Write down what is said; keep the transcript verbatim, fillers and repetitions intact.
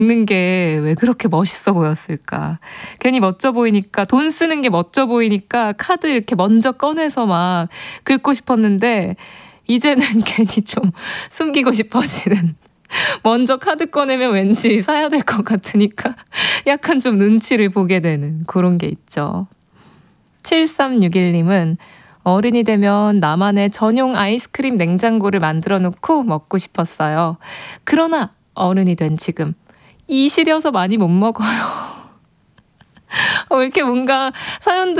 긁는 게 왜 그렇게 멋있어 보였을까. 괜히 멋져 보이니까 돈 쓰는 게 멋져 보이니까 카드 이렇게 먼저 꺼내서 막 긁고 싶었는데 이제는 괜히 좀 숨기고 싶어지는. 먼저 카드 꺼내면 왠지 사야 될 것 같으니까 약간 좀 눈치를 보게 되는 고런 게 있죠. 칠삼육일 님은 어른이 되면 나만의 전용 아이스크림 냉장고를 만들어 놓고 먹고 싶었어요. 그러나 어른이 된 지금 이 시려서 많이 못 먹어요. 어 이렇게 뭔가 사연들